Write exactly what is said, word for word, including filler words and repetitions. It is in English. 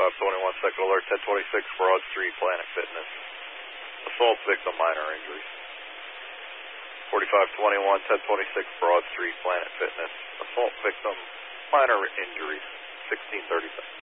forty-five twenty-one, second alert, ten twenty-six Broad Street, Planet Fitness. Assault victim, minor injuries. forty-five twenty-one, ten twenty-six Broad Street, Planet Fitness. Assault victim, minor injuries. sixteen thirty-seven.